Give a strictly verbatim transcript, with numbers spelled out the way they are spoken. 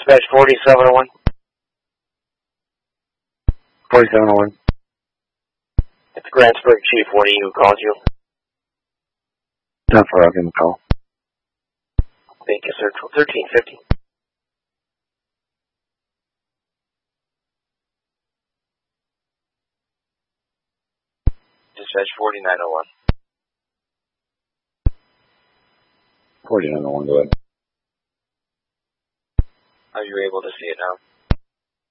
Dispatch forty-seven oh one. forty-seven oh one. It's Grantsburg Chief. What are you? Who called you? Not for I'll give him a call. Thank you, sir. thirteen fifty. Dispatch forty-nine oh one. forty-nine oh one, go ahead. Are you able to see it now?